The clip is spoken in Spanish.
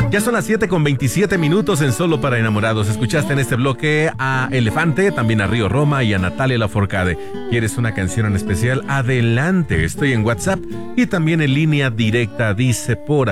Ya son las 7:27 en Solo para Enamorados. Escuchaste en este bloque a Elefante, también a Río Roma y a Natalia Lafourcade. ¿Quieres una canción en especial? Adelante, estoy en WhatsApp y también en línea directa, dice por